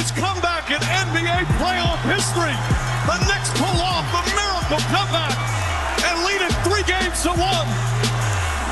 greatest comeback in NBA playoff history. The Knicks pull off the miracle comeback and lead it 3-1.